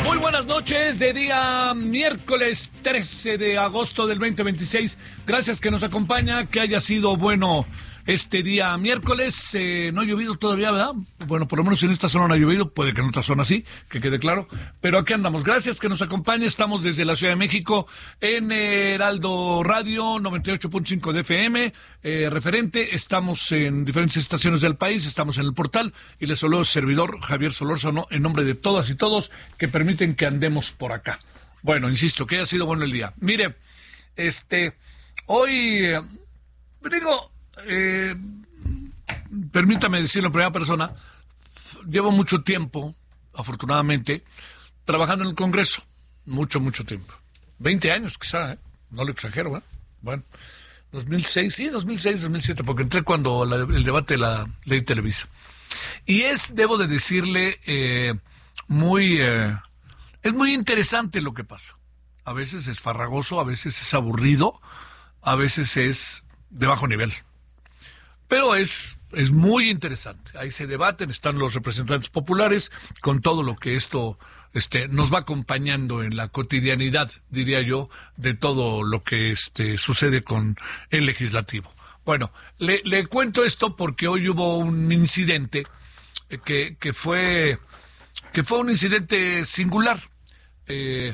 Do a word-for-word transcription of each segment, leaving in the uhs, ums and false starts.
Muy buenas noches, de día miércoles trece de agosto del veinte veintiséis. Gracias que nos acompaña, que haya sido bueno este día miércoles. Eh, no ha llovido todavía, ¿verdad? Bueno, por lo menos en esta zona no ha llovido, puede que en otra zona sí, que quede claro. Pero aquí andamos. Gracias que nos acompañe. Estamos desde la Ciudad de México en Heraldo Radio noventa y ocho punto cinco de F M, eh, referente. Estamos en diferentes estaciones del país, estamos en el portal y les saludo servidor Javier Solórzano en nombre de todas y todos que permiten que andemos por acá. Bueno, insisto, que haya sido bueno el día. Mire, este, hoy, eh, digo... Eh, permítame decirlo en primera persona, llevo mucho tiempo, afortunadamente, trabajando en el Congreso, mucho, mucho tiempo, veinte años quizá, ¿eh? No lo exagero, ¿eh? Bueno, dos mil seis, sí, dos mil seis, dos mil siete, porque entré cuando la, el debate de la ley Televisa, y es, debo de decirle, eh, muy, eh, es muy interesante lo que pasa, a veces es farragoso, a veces es aburrido, a veces es de bajo nivel. Pero es, es muy interesante. Ahí se debaten, están los representantes populares con todo lo que esto este, nos va acompañando en la cotidianidad, diría yo, de todo lo que este, sucede con el legislativo. Bueno, le, le cuento esto porque hoy hubo un incidente que, que, fue, que fue un incidente singular. Eh,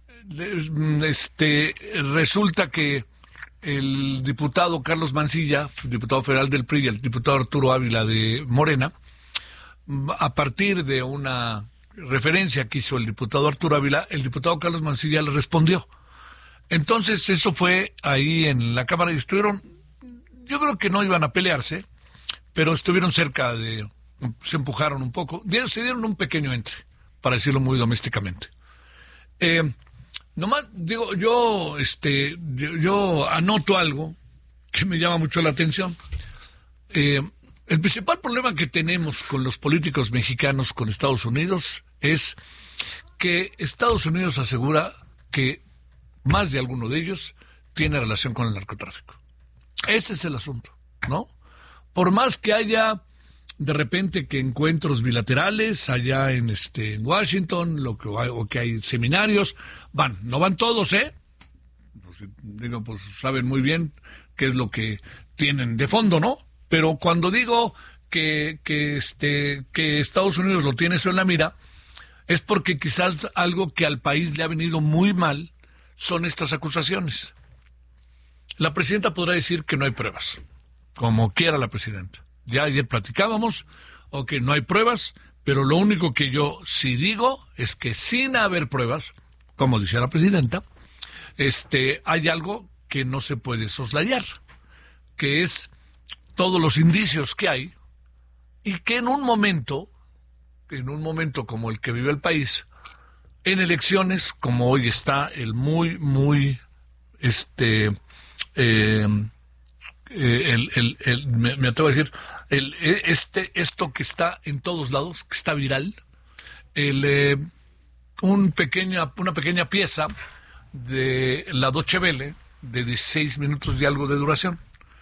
este, resulta que el diputado Carlos Mancilla, diputado federal del P R I, y el diputado Arturo Ávila de Morena, a partir de una referencia que hizo el diputado Arturo Ávila, el diputado Carlos Mancilla le respondió. Entonces eso fue ahí en la Cámara y estuvieron, yo creo que no iban a pelearse, pero estuvieron cerca de, se empujaron un poco, se dieron un pequeño entre, para decirlo muy domésticamente. Eh... Nomás, digo, yo, este, yo, yo anoto algo que me llama mucho la atención. Eh, el principal problema que tenemos con los políticos mexicanos con Estados Unidos es que Estados Unidos asegura que más de alguno de ellos tiene relación con el narcotráfico. Ese es el asunto, ¿no? Por más que haya de repente que encuentros bilaterales allá en este en Washington, lo que o que hay seminarios, van, no van todos, ¿eh? Pues, digo, pues saben muy bien qué es lo que tienen de fondo, ¿no? Pero cuando digo que que este que Estados Unidos lo tiene eso en la mira, es porque quizás algo que al país le ha venido muy mal son estas acusaciones. La presidenta podrá decir que no hay pruebas, como quiera la presidenta. Ya ayer platicábamos, o que no hay pruebas, pero lo único que yo sí digo es que sin haber pruebas, como decía la presidenta, este, hay algo que no se puede soslayar, que es todos los indicios que hay, y que en un momento, en un momento como el que vive el país, en elecciones, como hoy está el muy, muy, este, eh, Eh, el, el, el, me, me atrevo a decir, el, este, esto que está en todos lados, que está viral, el, eh, un pequeña, una pequeña pieza de la Deutsche Welle, de dieciséis minutos de algo de duración,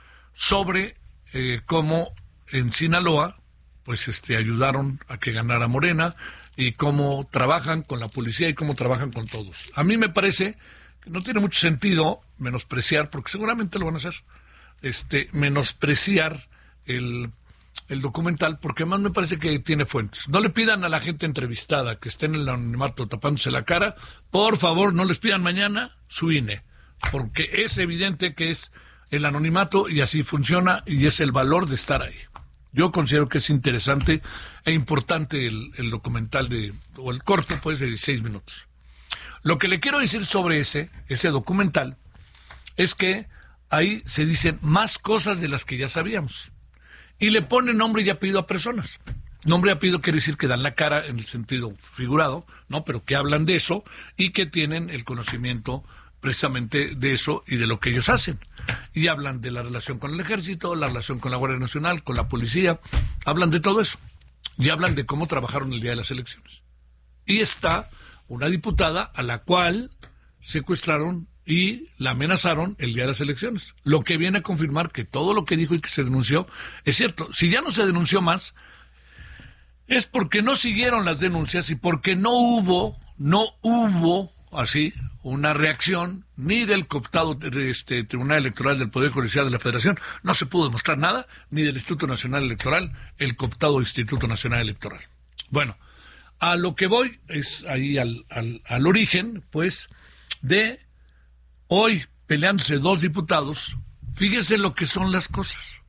sobre eh, cómo en Sinaloa, pues este, ayudaron a que ganara Morena, y cómo trabajan con la policía y cómo trabajan con todos. A mí me parece que no tiene mucho sentido menospreciar, porque seguramente lo van a hacer, este menospreciar el, el documental, porque además me parece que tiene fuentes. No le pidan a la gente entrevistada que esté en el anonimato tapándose la cara, por favor, no les pidan mañana su I N E, porque es evidente que es el anonimato y así funciona y es el valor de estar ahí. Yo considero que es interesante e importante el, el documental de, o el corto, pues, de dieciséis minutos. Lo que le quiero decir sobre ese, ese documental es que ahí se dicen más cosas de las que ya sabíamos. Y le ponen nombre y apellido a personas. Nombre y apellido quiere decir que dan la cara en el sentido figurado, ¿no? Pero que hablan de eso y que tienen el conocimiento precisamente de eso y de lo que ellos hacen. Y hablan de la relación con el ejército, la relación con la Guardia Nacional, con la policía. Hablan de todo eso. Y hablan de cómo trabajaron el día de las elecciones. Y está una diputada a la cual secuestraron y la amenazaron el día de las elecciones, lo que viene a confirmar que todo lo que dijo y que se denunció es cierto. Si ya no se denunció más, es porque no siguieron las denuncias y porque no hubo no hubo así una reacción ni del cooptado este, Tribunal Electoral del Poder Judicial de la Federación, no se pudo demostrar nada, ni del Instituto Nacional Electoral, el cooptado Instituto Nacional Electoral. Bueno, a lo que voy es ahí al, al, al origen, pues, de hoy peleándose dos diputados. Fíjese lo que son las cosas.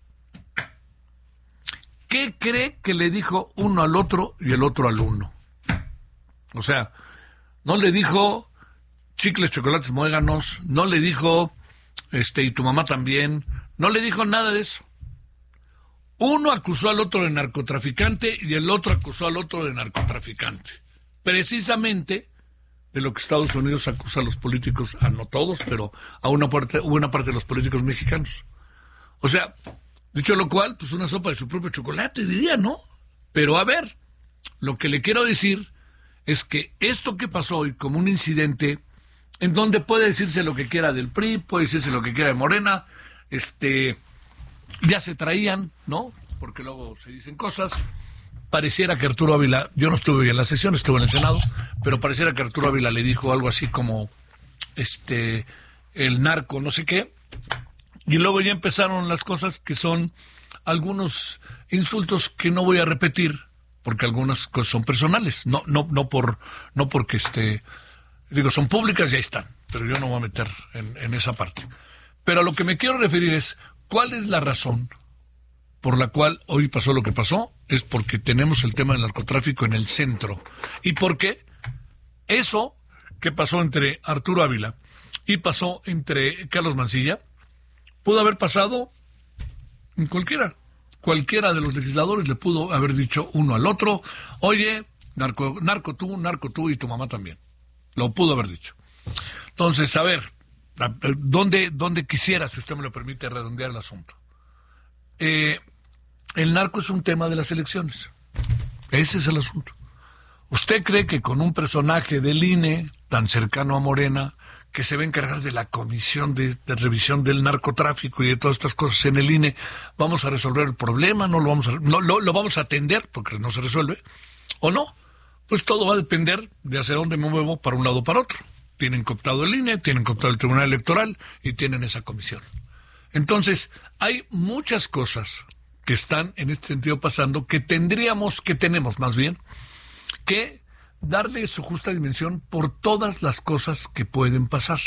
¿Qué cree que le dijo uno al otro y el otro al uno? O sea, no le dijo chicles, chocolates, muéganos, no le dijo, este, y tu mamá también, no le dijo nada de eso. Uno acusó al otro de narcotraficante y el otro acusó al otro de narcotraficante. Precisamente de lo que Estados Unidos acusa a los políticos, a no todos, pero a una parte, una parte de los políticos mexicanos. O sea, dicho lo cual, pues una sopa de su propio chocolate, diría, ¿no? Pero a ver, lo que le quiero decir es que esto que pasó hoy como un incidente en donde puede decirse lo que quiera del P R I, puede decirse lo que quiera de Morena, este, ya se traían, ¿no? Porque luego se dicen cosas. Pareciera que Arturo Ávila, yo no estuve en la sesión, estuve en el Senado, pero pareciera que Arturo Ávila le dijo algo así como, este, el narco, no sé qué, y luego ya empezaron las cosas que son algunos insultos que no voy a repetir, porque algunas cosas son personales, no, no, no por, no porque este, digo, son públicas y ahí están, pero yo no me voy a meter en, en esa parte. Pero a lo que me quiero referir es, ¿cuál es la razón por la cual hoy pasó lo que pasó? Es porque tenemos el tema del narcotráfico en el centro. ¿Y por qué? Eso que pasó entre Arturo Ávila y pasó entre Carlos Mancilla, pudo haber pasado en cualquiera. Cualquiera de los legisladores le pudo haber dicho uno al otro, oye, narco, narco tú, narco tú y tu mamá también. Lo pudo haber dicho. Entonces, a ver, ¿dónde, dónde quisiera, si usted me lo permite, redondear el asunto? Eh, el narco es un tema de las elecciones. Ese es el asunto. ¿Usted cree que con un personaje del I N E tan cercano a Morena, que se va a encargar de la comisión de, de revisión del narcotráfico y de todas estas cosas en el I N E, vamos a resolver el problema? ¿No lo vamos a, no, lo, lo vamos a atender porque no se resuelve? ¿O no? Pues todo va a depender de hacia dónde me muevo para un lado o para otro. Tienen cooptado el I N E, tienen cooptado el Tribunal Electoral y tienen esa comisión. Entonces, hay muchas cosas que están en este sentido pasando que tendríamos, que tenemos más bien, que darle su justa dimensión por todas las cosas que pueden pasar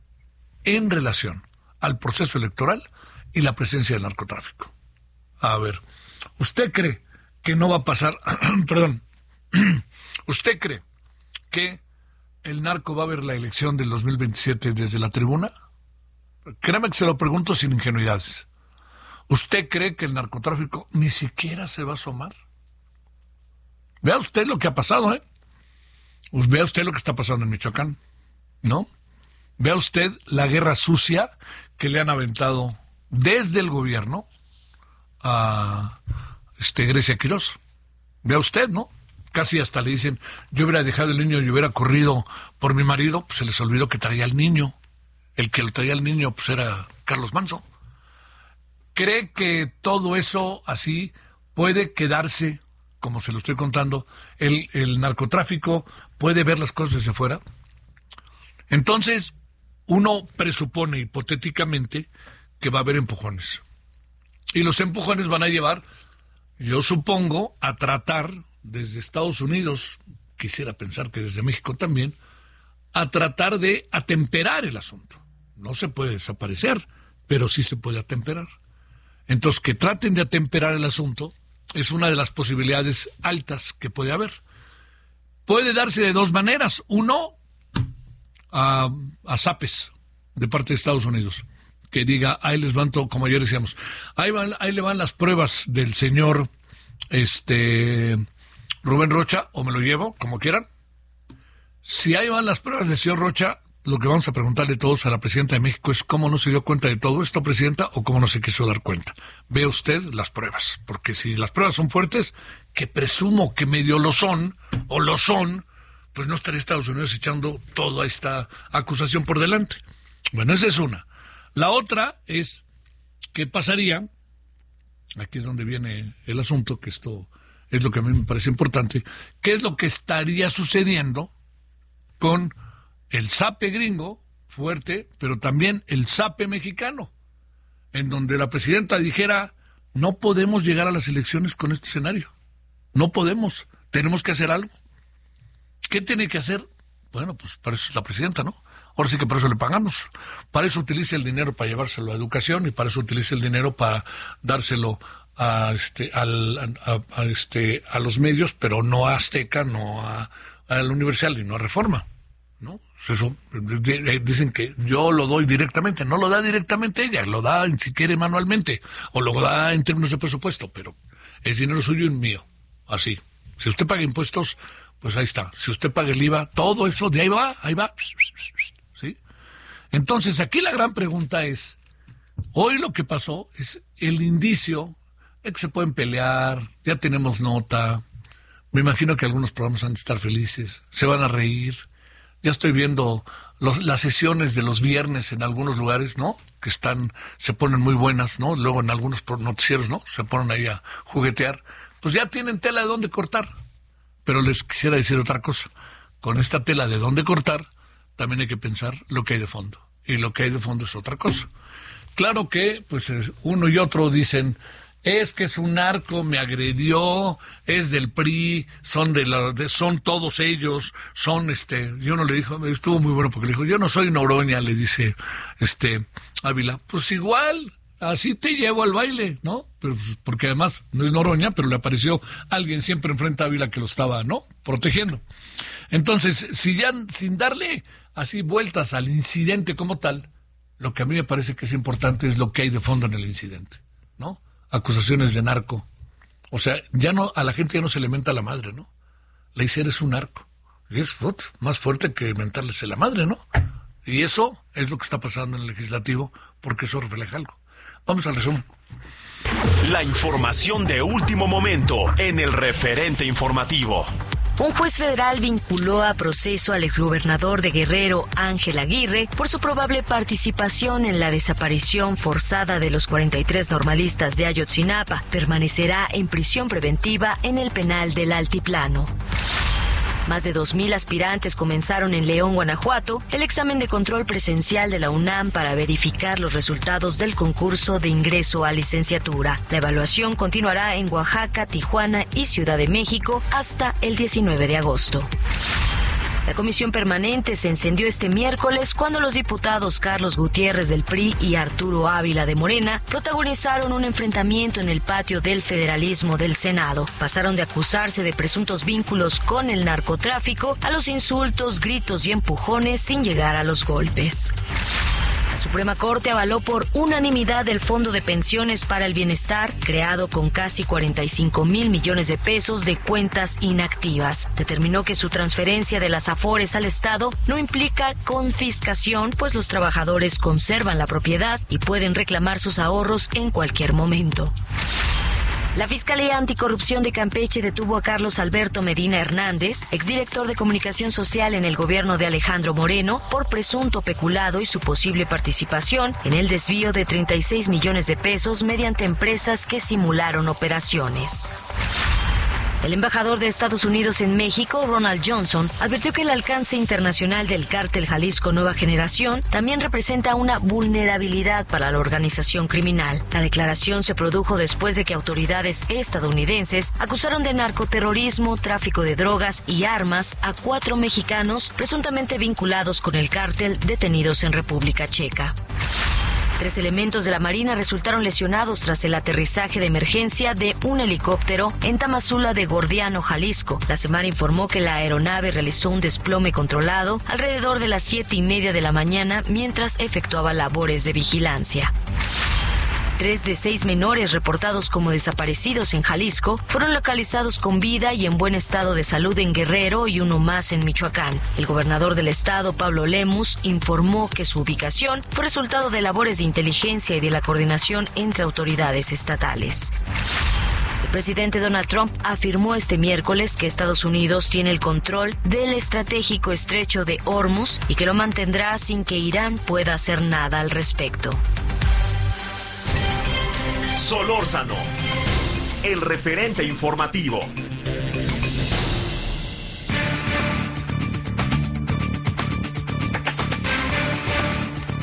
en relación al proceso electoral y la presencia del narcotráfico. A ver, ¿usted cree que no va a pasar, perdón, ¿usted cree que el narco va a ver la elección del dos mil veintisiete desde la tribuna? Créame que se lo pregunto sin ingenuidades. ¿Usted cree que el narcotráfico ni siquiera se va a asomar? Vea usted lo que ha pasado, ¿eh? Pues vea usted lo que está pasando en Michoacán, ¿no? Vea usted la guerra sucia que le han aventado desde el gobierno a este, Grecia Quirós. Vea usted, ¿no? Casi hasta le dicen, yo hubiera dejado el niño y hubiera corrido por mi marido, pues se les olvidó que traía al niño. El que lo traía al niño pues era Carlos Manso. ¿Cree que todo eso así puede quedarse, como se lo estoy contando, el, el narcotráfico puede ver las cosas desde fuera? Entonces, uno presupone hipotéticamente que va a haber empujones. Y los empujones van a llevar, yo supongo, a tratar desde Estados Unidos, quisiera pensar que desde México también, a tratar de atemperar el asunto. No se puede desaparecer, pero sí se puede atemperar. Entonces, que traten de atemperar el asunto es una de las posibilidades altas que puede haber. Puede darse de dos maneras. Uno, a, a zapes de parte de Estados Unidos, que diga, ahí les van, todo, como ayer decíamos, ahí, van, ahí le van las pruebas del señor este Rubén Rocha, o me lo llevo, como quieran. Si ahí van las pruebas del señor Rocha, lo que vamos a preguntarle todos a la presidenta de México es cómo no se dio cuenta de todo esto, presidenta, o cómo no se quiso dar cuenta. Ve usted las pruebas, porque si las pruebas son fuertes, que presumo que medio lo son, o lo son, pues no estaría Estados Unidos echando toda esta acusación por delante. Bueno, esa es una. La otra es, ¿qué pasaría? Aquí es donde viene el asunto, que esto es lo que a mí me parece importante. ¿Qué es lo que estaría sucediendo con el zape gringo fuerte, pero también el zape mexicano, en donde la presidenta dijera, no podemos llegar a las elecciones con este escenario, no podemos, tenemos que hacer algo. ¿Qué tiene que hacer? Bueno, pues para eso es la presidenta, ¿no? Ahora sí que para eso le pagamos. Para eso utiliza el dinero para llevárselo a educación y para eso utiliza el dinero para dárselo a este al, a, a, este a los medios, pero no a Azteca, no a, a la Universal y no a Reforma, ¿no? Eso dicen que yo lo doy directamente, no lo da directamente ella, lo da si quiere manualmente o lo da en términos de presupuesto, pero es dinero suyo y mío, así. Si usted paga impuestos, pues ahí está. Si usted paga el I V A, todo eso de ahí va, ahí va, ¿sí? Entonces aquí la gran pregunta es, hoy lo que pasó es el indicio de que se pueden pelear, ya tenemos nota, me imagino que algunos programas van a estar felices, se van a reír, ya estoy viendo los, las sesiones de los viernes en algunos lugares, ¿no? Que están, se ponen muy buenas, ¿no? Luego en algunos noticieros, ¿no? Se ponen ahí a juguetear, pues ya tienen tela de dónde cortar. Pero les quisiera decir otra cosa, con esta tela de dónde cortar, también hay que pensar lo que hay de fondo, y lo que hay de fondo es otra cosa. Claro que, pues, uno y otro dicen, es que es un narco, me agredió, es del P R I, son de la, de, son todos ellos, son este, yo no le dijo, estuvo muy bueno porque le dijo, yo no soy Noroña, le dice este Ávila, pues igual, así te llevo al baile, ¿no? Pero, porque además no es Noroña, pero le apareció alguien siempre enfrente a Ávila que lo estaba, ¿no? Protegiendo. Entonces, si ya sin darle así vueltas al incidente como tal, lo que a mí me parece que es importante es lo que hay de fondo en el incidente, ¿no? Acusaciones de narco. O sea, ya no, a la gente ya no se le menta la madre, ¿no? Le dice, eres un narco. Y es put, más fuerte que mentarles la madre, ¿no? Y eso es lo que está pasando en el legislativo, porque eso refleja algo. Vamos al resumen. La información de último momento en el referente informativo. Un juez federal vinculó a proceso al exgobernador de Guerrero, Ángel Aguirre, por su probable participación en la desaparición forzada de los cuarenta y tres normalistas de Ayotzinapa. Permanecerá en prisión preventiva en el penal del Altiplano. Más de dos mil aspirantes comenzaron en León, Guanajuato, el examen de control presencial de la UNAM para verificar los resultados del concurso de ingreso a licenciatura. La evaluación continuará en Oaxaca, Tijuana y Ciudad de México hasta el diecinueve de agosto. La comisión permanente se encendió este miércoles cuando los diputados Carlos Gutiérrez del P R I y Arturo Ávila de Morena protagonizaron un enfrentamiento en el patio del federalismo del Senado. Pasaron de acusarse de presuntos vínculos con el narcotráfico a los insultos, gritos y empujones sin llegar a los golpes. La Suprema Corte avaló por unanimidad el Fondo de Pensiones para el Bienestar, creado con casi cuarenta y cinco mil millones de pesos de cuentas inactivas. Determinó que su transferencia de las Afores al Estado no implica confiscación, pues los trabajadores conservan la propiedad y pueden reclamar sus ahorros en cualquier momento. La Fiscalía Anticorrupción de Campeche detuvo a Carlos Alberto Medina Hernández, exdirector de Comunicación Social en el gobierno de Alejandro Moreno, por presunto peculado y su posible participación en el desvío de treinta y seis millones de pesos mediante empresas que simularon operaciones. El embajador de Estados Unidos en México, Ronald Johnson, advirtió que el alcance internacional del cártel Jalisco Nueva Generación también representa una vulnerabilidad para la organización criminal. La declaración se produjo después de que autoridades estadounidenses acusaron de narcoterrorismo, tráfico de drogas y armas a cuatro mexicanos presuntamente vinculados con el cártel detenidos en República Checa. Tres elementos de la Marina resultaron lesionados tras el aterrizaje de emergencia de un helicóptero en Tamazula de Gordiano, Jalisco. La Semana informó que la aeronave realizó un desplome controlado alrededor de las siete y media de la mañana mientras efectuaba labores de vigilancia. Tres de seis menores reportados como desaparecidos en Jalisco fueron localizados con vida y en buen estado de salud en Guerrero y uno más en Michoacán. El gobernador del estado, Pablo Lemus, informó que su ubicación fue resultado de labores de inteligencia y de la coordinación entre autoridades estatales. El presidente Donald Trump afirmó este miércoles que Estados Unidos tiene el control del estratégico estrecho de Hormuz y que lo mantendrá sin que Irán pueda hacer nada al respecto. Solórzano, el referente informativo.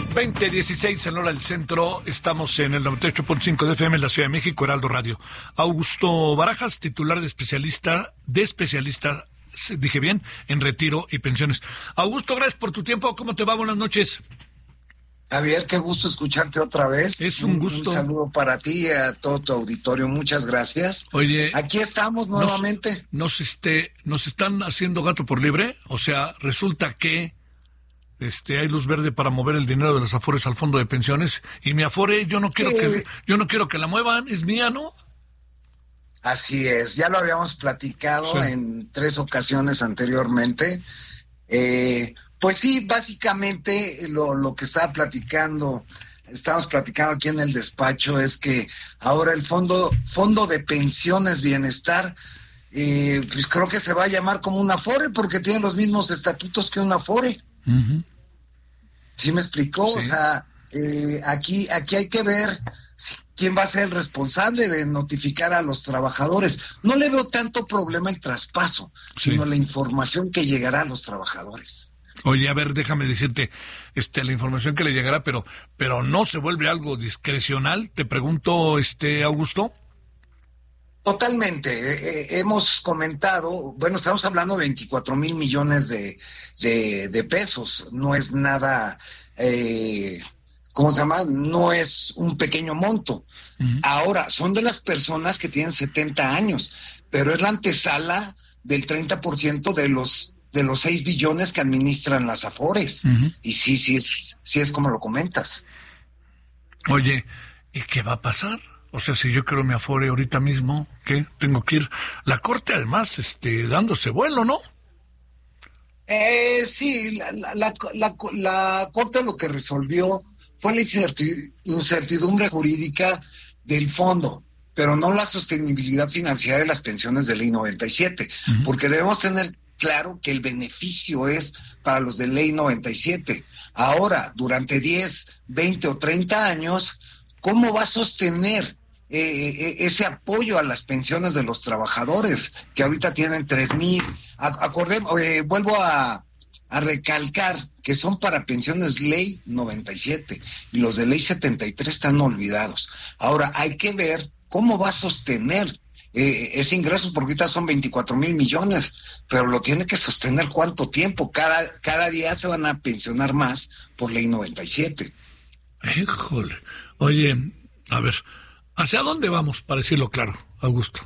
veinte dieciséis en hora del centro, estamos en el noventa y ocho punto cinco de F M en la Ciudad de México, Heraldo Radio. Augusto Barajas, titular de especialista, de especialista, dije bien, en retiro y pensiones. Augusto, gracias por tu tiempo, ¿cómo te va? Buenas noches. Javier, qué gusto escucharte otra vez. Es un gusto. Un saludo para ti y a todo tu auditorio, muchas gracias. Oye, aquí estamos nuevamente. Nos, nos, este, nos están haciendo gato por libre, o sea, resulta que Este, hay luz verde para mover el dinero de los afores al fondo de pensiones, y mi afore yo no quiero sí. que yo no quiero que la muevan, es mía, ¿no? Así es, ya lo habíamos platicado sí. en tres ocasiones anteriormente. Eh, pues sí, básicamente lo, lo que estaba platicando, estamos platicando aquí en el despacho es que ahora el fondo fondo de pensiones bienestar, eh, pues creo que se va a llamar como un afore porque tiene los mismos estatutos que un afore. Uh-huh. ¿Sí me explicó? Sí. O sea, eh, aquí aquí hay que ver si, quién va a ser el responsable de notificar a los trabajadores. No le veo tanto problema el traspaso, sí. sino la información que llegará a los trabajadores. Oye, a ver, déjame decirte, este, la información que le llegará, pero, pero no se vuelve algo discrecional, te pregunto, este, Augusto. Totalmente, eh, eh, hemos comentado, bueno, estamos hablando de veinticuatro mil millones de, de, de pesos, no es nada, eh, ¿cómo se llama? No es un pequeño monto. Uh-huh. Ahora, son de las personas que tienen setenta años, pero es la antesala del treinta por ciento de los de los seis billones que administran las afores. Uh-huh. Y sí, sí es, sí es como lo comentas. Oye, ¿y qué va a pasar? O sea, si yo quiero mi afore ahorita mismo, ¿qué? Tengo que ir. La Corte, además, este, dándose vuelo, ¿no? Eh, sí, la, la, la, la, la Corte lo que resolvió fue la incertidumbre jurídica del fondo, pero no la sostenibilidad financiera de las pensiones de Ley noventa y siete, uh-huh. porque debemos tener claro que el beneficio es para los de Ley noventa y siete. Ahora, durante diez, veinte o treinta años, ¿cómo va a sostener eh, ese apoyo a las pensiones de los trabajadores, que ahorita tienen tres mil? Acordemos, eh, vuelvo a, a recalcar que son para pensiones Ley noventa y siete, y los de Ley setenta y tres están olvidados. Ahora, hay que ver cómo va a sostener Eh, ese ingreso, porque ahorita son veinticuatro mil millones, pero lo tiene que sostener cuánto tiempo. Cada, cada día se van a pensionar más por Ley noventa y siete. Híjole. Oye, a ver, ¿hacia dónde vamos, para decirlo claro, Augusto?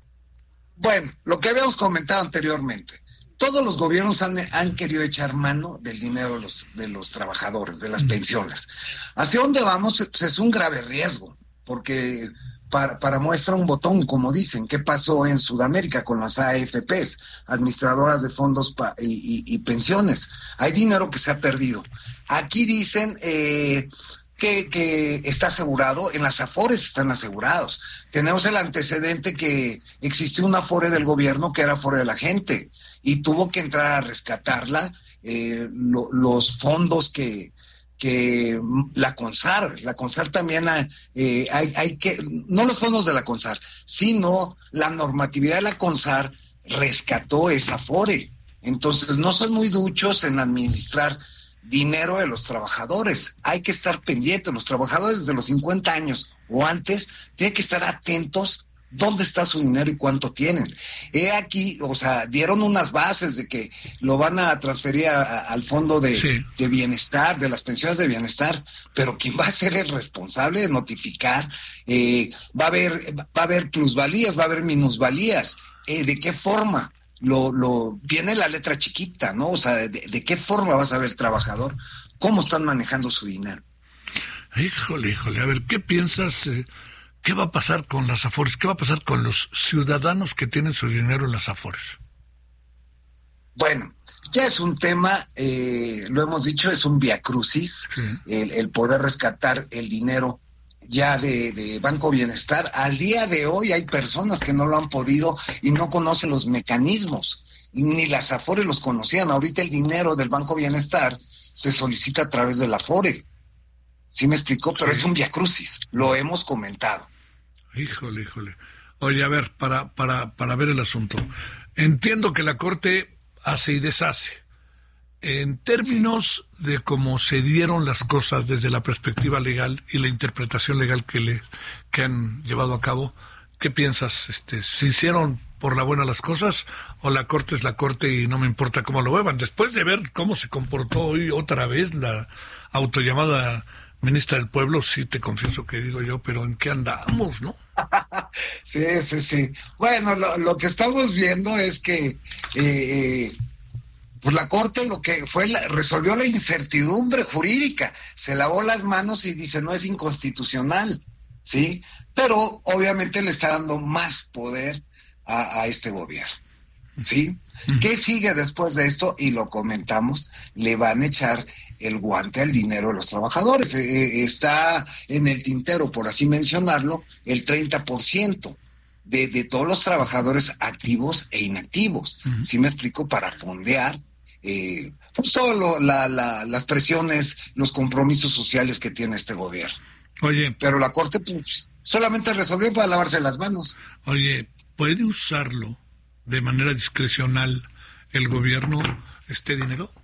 Bueno, lo que habíamos comentado anteriormente, todos los gobiernos han, han querido echar mano del dinero de los, de los trabajadores, de las mm. pensiones. ¿Hacia dónde vamos? Pues es un grave riesgo, porque Para, para muestra un botón, como dicen, ¿qué pasó en Sudamérica con las A F Pes, administradoras de fondos pa, y, y, y pensiones? Hay dinero que se ha perdido. Aquí dicen eh, que, que está asegurado, en las afores están asegurados. Tenemos el antecedente que existió una afore del gobierno que era afore de la gente y tuvo que entrar a rescatarla, eh, lo, los fondos que... que la CONSAR, la CONSAR también hay, eh, hay, hay que, no los fondos de la CONSAR, sino la normatividad de la CONSAR rescató esa afore. Entonces no son muy duchos en administrar dinero de los trabajadores. Hay que estar pendientes, los trabajadores desde los cincuenta años o antes tienen que estar atentos dónde está su dinero y cuánto tienen. He aquí, o sea, dieron unas bases de que lo van a transferir a, a, al fondo de, sí. de bienestar, de las pensiones de bienestar, pero ¿quién va a ser el responsable de notificar? Eh, va a haber, va a haber plusvalías, va a haber minusvalías. Eh, ¿De qué forma? Lo, lo, viene la letra chiquita, ¿no? O sea, ¿de, de qué forma va a saber el trabajador cómo están manejando su dinero? Híjole, híjole, a ver, ¿qué piensas? Eh... ¿Qué va a pasar con las afores? ¿Qué va a pasar con los ciudadanos que tienen su dinero en las afores? Bueno, ya es un tema, eh, lo hemos dicho, es un viacrucis, sí. el, el poder rescatar el dinero ya de, de Banco Bienestar. Al día de hoy hay personas que no lo han podido y no conocen los mecanismos, ni las afores los conocían. Ahorita el dinero del Banco Bienestar se solicita a través del afore. ¿Sí me explicó? Pero sí. Es un viacrucis, lo hemos comentado. Híjole, híjole. Oye, a ver, para, para, para ver el asunto. Entiendo que la Corte hace y deshace. En términos de cómo se dieron las cosas desde la perspectiva legal y la interpretación legal que le que han llevado a cabo, ¿qué piensas? Este, ¿se hicieron por la buena las cosas o la Corte es la Corte y no me importa cómo lo beban? Después de ver cómo se comportó hoy otra vez la autollamada ministra del Pueblo, sí te confieso que digo yo, pero ¿en qué andamos, no? Sí, sí, sí. Bueno, lo, lo que estamos viendo es que eh, pues la Corte lo que fue la, resolvió la incertidumbre jurídica, se lavó las manos y dice no es inconstitucional, ¿sí? Pero obviamente le está dando más poder a, a este gobierno, ¿sí? Uh-huh. ¿Qué sigue después de esto? Y lo comentamos, le van a echar el guante al dinero de los trabajadores. Eh, está en el tintero, por así mencionarlo, el treinta por ciento de, de todos los trabajadores activos e inactivos. Uh-huh. ¿Sí me explico? Para fondear eh, pues todo lo, la, la, las presiones, los compromisos sociales que tiene este gobierno. Oye, pero la Corte pues solamente resolvió para lavarse las manos. Oye, ¿puede usarlo de manera discrecional el gobierno este dinero?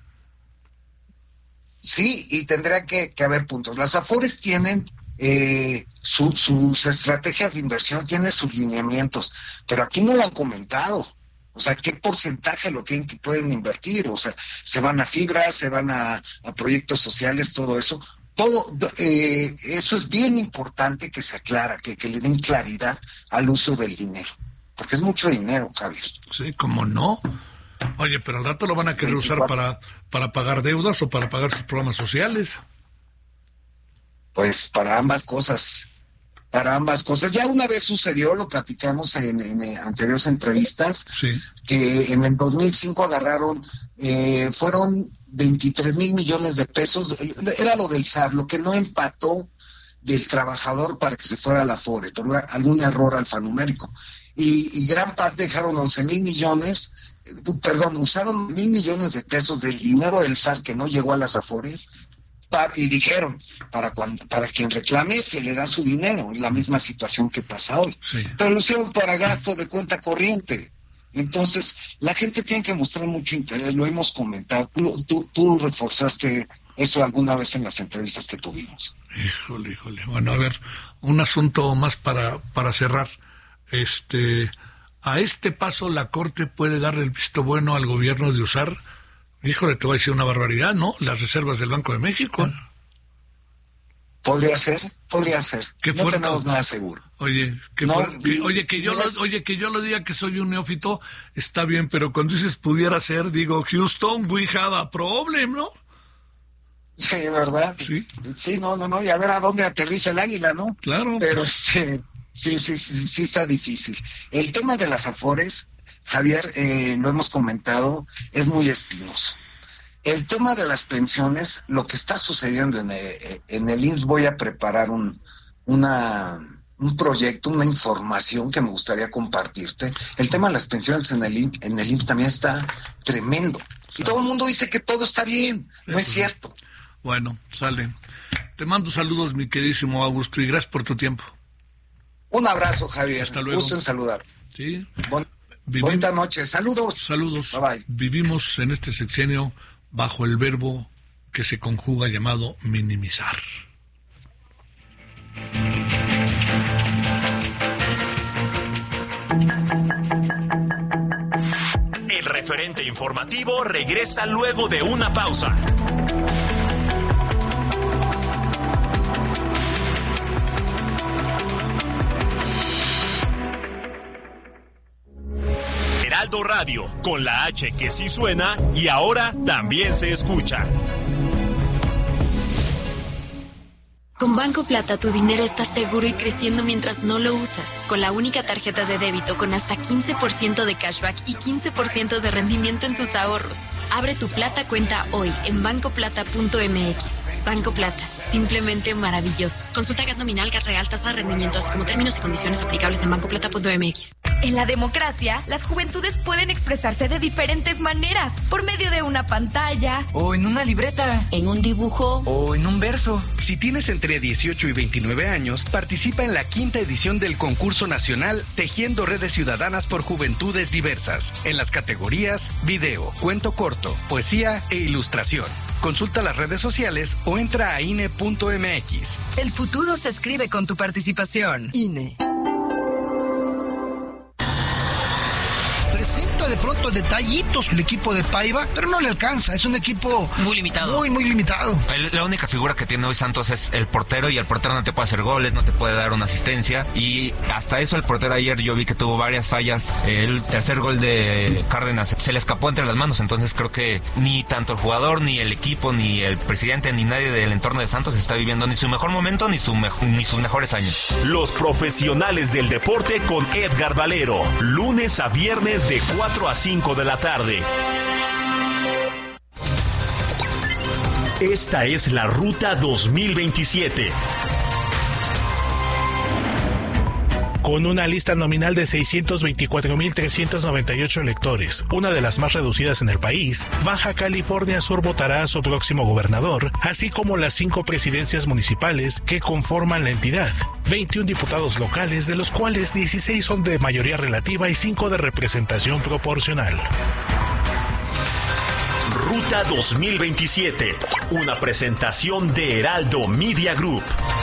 Sí, y tendría que, que haber puntos. Las AFORES tienen eh, su, sus estrategias de inversión, tienen sus lineamientos, pero aquí no lo han comentado. O sea, ¿qué porcentaje lo tienen que pueden invertir? O sea, se van a fibras, se van a, a proyectos sociales, todo eso. Todo eh, eso es bien importante que se aclara, que, que le den claridad al uso del dinero, porque es mucho dinero, Javier. Sí, ¿cómo no? Oye, pero al rato lo van a querer usar para, para pagar deudas o para pagar sus programas sociales. Pues para ambas cosas, para ambas cosas. Ya una vez sucedió, lo platicamos en, en anteriores entrevistas, sí, que en el dos mil cinco agarraron, eh, fueron veintitrés mil millones de pesos, era lo del S A R, lo que no empató del trabajador para que se fuera a la Afore, por algún error alfanumérico. Y, y gran parte dejaron once mil millones, perdón, usaron mil millones de pesos del dinero del S A R que no llegó a las Afores, para, y dijeron, para cuando, para quien reclame se le da su dinero, la misma situación que pasa hoy. Sí. Pero lo hicieron para gasto de cuenta corriente. Entonces, la gente tiene que mostrar mucho interés, lo hemos comentado, tú, tú, tú reforzaste eso alguna vez en las entrevistas que tuvimos. Híjole, híjole. Bueno, a ver, un asunto más para, para cerrar. Este, a este paso la Corte puede darle el visto bueno al gobierno de usar, híjole, te voy a decir una barbaridad, ¿no? Las reservas del Banco de México. ¿Eh? Podría ser, podría ser. Qué no fuerte. tenemos nada seguro. Oye, que no, fuer... que, y, oye, que yo lo, oye, que yo lo diga que soy un neófito, está bien, pero cuando dices pudiera ser, digo, Houston, we have a problem, ¿no? Sí, ¿verdad? Sí. Sí, no, no, no, y a ver a dónde aterriza el águila, ¿no? Claro. Pero este, sí, sí, sí, sí está difícil. El tema de las Afores, Javier, eh, lo hemos comentado, es muy espinoso. El tema de las pensiones, lo que está sucediendo en el, en el I M S S, voy a preparar un, una, un proyecto, una información que me gustaría compartirte. El tema de las pensiones en el, en el I M S S también está tremendo. Y todo el mundo dice que todo está bien, no es cierto. Bueno, sale. Te mando saludos, mi queridísimo Augusto, y gracias por tu tiempo. Un abrazo, Javier. Hasta luego. Gusto en saludarte. Sí. Bon, Vivim... Buenas noches. Saludos. Saludos. Bye bye. Vivimos en este sexenio bajo el verbo que se conjuga llamado minimizar. El referente informativo regresa luego de una pausa. Heraldo Radio, con la H que sí suena y ahora también se escucha. Con Banco Plata tu dinero está seguro y creciendo mientras no lo usas. Con la única tarjeta de débito con hasta quince por ciento de cashback y quince por ciento de rendimiento en tus ahorros. Abre tu Plata cuenta hoy en banco plata punto m x. Banco Plata, simplemente maravilloso. Consulta G A T nominal, G A T real, tasa de rendimiento, así como términos y condiciones aplicables en banco plata punto m x. En la democracia, las juventudes pueden expresarse de diferentes maneras, por medio de una pantalla, o en una libreta, en un dibujo, o en un verso. Si tienes entre dieciocho y veintinueve años, participa en la quinta edición del concurso nacional Tejiendo Redes Ciudadanas por Juventudes Diversas, en las categorías video, cuento corto, poesía e ilustración. Consulta las redes sociales o entra a I N E punto m x. El futuro se escribe con tu participación. I N E. Presenta de pronto detallitos el equipo de Paiva, pero no le alcanza, es un equipo muy limitado. Muy, muy limitado. El, la única figura que tiene hoy Santos es el portero, y el portero no te puede hacer goles, no te puede dar una asistencia, y hasta eso el portero ayer yo vi que tuvo varias fallas. El tercer gol de Cárdenas se le escapó entre las manos, entonces creo que ni tanto el jugador, ni el equipo, ni el presidente, ni nadie del entorno de Santos está viviendo ni su mejor momento, ni, su mejo, ni sus mejores años. Los profesionales del deporte con Edgar Valero, lunes a viernes de cuatro a cinco de la tarde. Esta es la Ruta dos mil veintisiete. Con una lista nominal de seiscientos veinticuatro mil trescientos noventa y ocho electores, una de las más reducidas en el país, Baja California Sur votará a su próximo gobernador, así como las cinco presidencias municipales que conforman la entidad, veintiún diputados locales, de los cuales dieciséis son de mayoría relativa y cinco de representación proporcional. Ruta dos mil veintisiete, una presentación de Heraldo Media Group.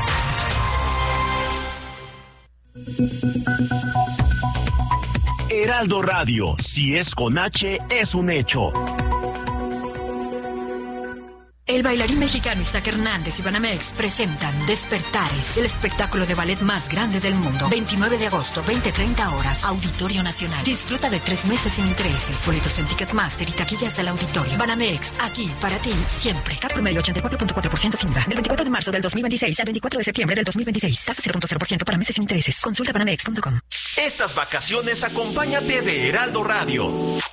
Heraldo Radio, si es con H, es un hecho. El bailarín mexicano Isaac Hernández y Banamex presentan Despertares, el espectáculo de ballet más grande del mundo. veintinueve de agosto, veinte treinta horas, Auditorio Nacional. Disfruta de tres meses sin intereses. Boletos en Ticketmaster y taquillas del auditorio. Banamex, aquí para ti siempre. Cat promedio ochenta y cuatro punto cuatro por ciento sin I V A. Del veinticuatro de marzo del dos mil veintiséis al veinticuatro de septiembre del dos mil veintiséis. Tasa cero punto cero por ciento para meses sin intereses. Consulta banamex punto com. Estas vacaciones acompáñate de Heraldo Radio.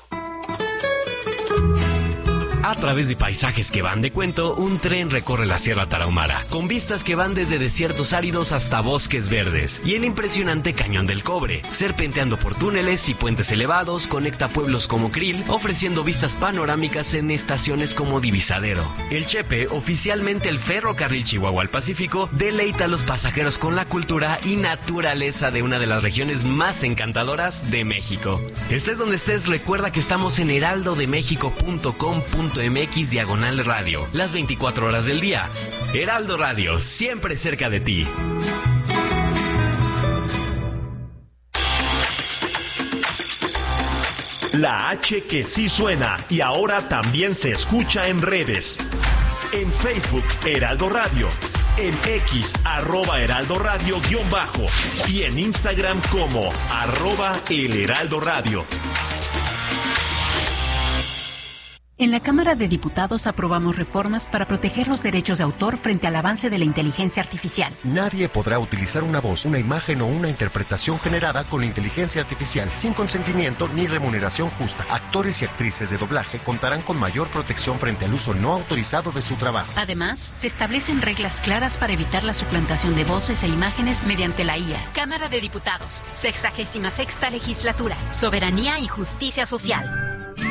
A través de paisajes que van de cuento, un tren recorre la Sierra Tarahumara, con vistas que van desde desiertos áridos hasta bosques verdes, y el impresionante Cañón del Cobre. Serpenteando por túneles y puentes elevados, conecta pueblos como Krill, ofreciendo vistas panorámicas en estaciones como Divisadero. El Chepe, oficialmente el ferrocarril Chihuahua al Pacífico, deleita a los pasajeros con la cultura y naturaleza de una de las regiones más encantadoras de México. Estés donde estés, recuerda que estamos en heraldo de méxico punto com punto m x diagonal radio, las veinticuatro horas del día. Heraldo Radio, siempre cerca de ti. La H que sí suena y ahora también se escucha en redes. En Facebook, Heraldo Radio. En X, arroba Heraldo Radio guión bajo. Y en Instagram como arroba El Heraldo Radio. En la Cámara de Diputados aprobamos reformas para proteger los derechos de autor frente al avance de la inteligencia artificial. Nadie podrá utilizar una voz, una imagen o una interpretación generada con inteligencia artificial sin consentimiento ni remuneración justa. Actores y actrices de doblaje contarán con mayor protección frente al uso no autorizado de su trabajo. Además, se establecen reglas claras para evitar la suplantación de voces e imágenes mediante la I A. Cámara de Diputados, sexagésima sexta legislatura, soberanía y justicia social.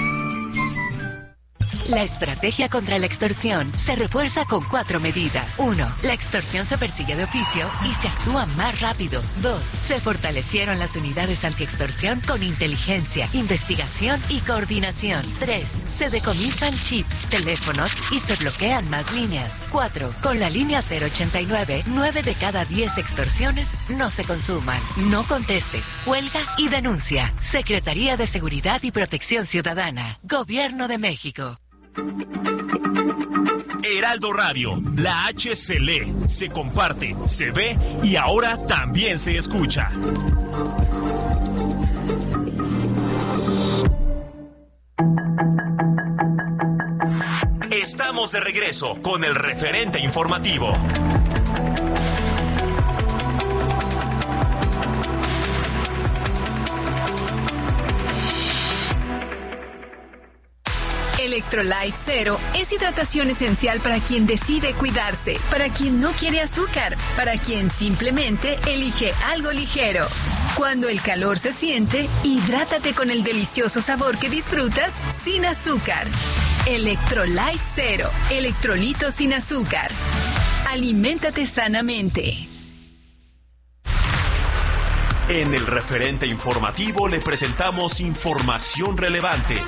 La estrategia contra la extorsión se refuerza con cuatro medidas. Uno, la extorsión se persigue de oficio y se actúa más rápido. Dos, se fortalecieron las unidades antiextorsión con inteligencia, investigación y coordinación. Tres, se decomisan chips, teléfonos y se bloquean más líneas. Cuatro, con la línea cero ochenta y nueve, nueve de cada diez extorsiones no se consuman. No contestes, cuelga y denuncia. Secretaría de Seguridad y Protección Ciudadana. Gobierno de México. Heraldo Radio, la H se lee, se comparte, se ve y ahora también se escucha. Estamos de regreso con el referente informativo. Electrolyte Zero es hidratación esencial para quien decide cuidarse, para quien no quiere azúcar, para quien simplemente elige algo ligero. Cuando el calor se siente, hidrátate con el delicioso sabor que disfrutas sin azúcar. Electrolyte Zero, electrolitos sin azúcar. Aliméntate sanamente. En el referente informativo le presentamos información relevante.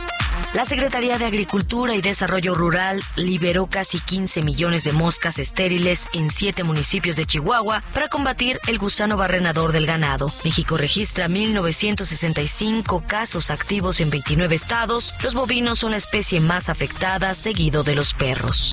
La Secretaría de Agricultura y Desarrollo Rural liberó casi quince millones de moscas estériles en siete municipios de Chihuahua para combatir el gusano barrenador del ganado. México registra mil novecientos sesenta y cinco casos activos en veintinueve estados. Los bovinos son la especie más afectada, seguido de los perros.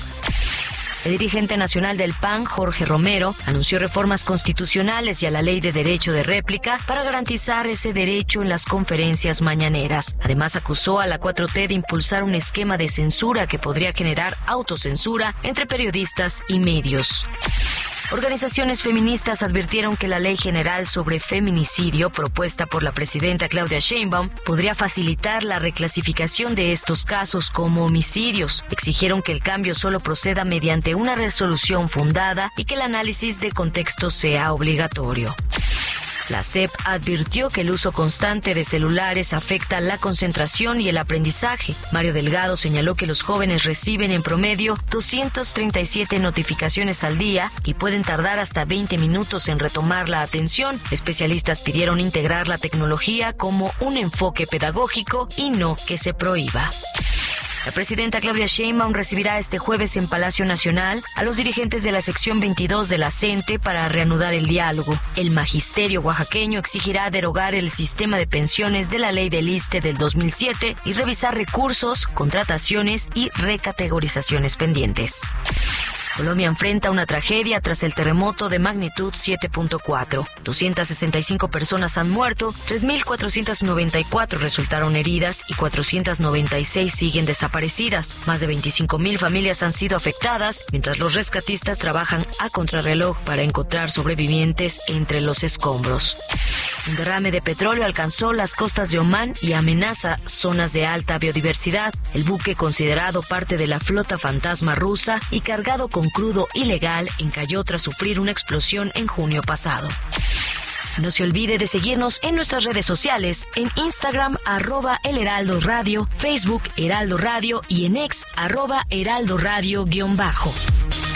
El dirigente nacional del P A N, Jorge Romero, anunció reformas constitucionales y a la ley de derecho de réplica para garantizar ese derecho en las conferencias mañaneras. Además, acusó a la cuatro T de impulsar un esquema de censura que podría generar autocensura entre periodistas y medios. Organizaciones feministas advirtieron que la Ley General sobre Feminicidio, propuesta por la presidenta Claudia Sheinbaum, podría facilitar la reclasificación de estos casos como homicidios. Exigieron que el cambio solo proceda mediante una resolución fundada y que el análisis de contexto sea obligatorio. La S E P advirtió que el uso constante de celulares afecta la concentración y el aprendizaje. Mario Delgado señaló que los jóvenes reciben en promedio doscientas treinta y siete notificaciones al día y pueden tardar hasta veinte minutos en retomar la atención. Especialistas pidieron integrar la tecnología como un enfoque pedagógico y no que se prohíba. La presidenta Claudia Sheinbaum recibirá este jueves en Palacio Nacional a los dirigentes de la sección veintidós de la CENTE para reanudar el diálogo. El magisterio oaxaqueño exigirá derogar el sistema de pensiones de la ley del ISSSTE del dos mil siete y revisar recursos, contrataciones y recategorizaciones pendientes. Colombia enfrenta una tragedia tras el terremoto de magnitud siete punto cuatro. doscientas sesenta y cinco personas han muerto, tres mil cuatrocientas noventa y cuatro resultaron heridas y cuatrocientas noventa y seis siguen desaparecidas. Más de veinticinco mil familias han sido afectadas, mientras los rescatistas trabajan a contrarreloj para encontrar sobrevivientes entre los escombros. Un derrame de petróleo alcanzó las costas de Omán y amenaza zonas de alta biodiversidad. El buque, considerado parte de la flota fantasma rusa y cargado con crudo ilegal, encalló tras sufrir una explosión en junio pasado. No se olvide de seguirnos en nuestras redes sociales, en Instagram, arroba El Heraldo Radio, Facebook, Heraldo Radio y en X, arroba Heraldo Radio guión bajo.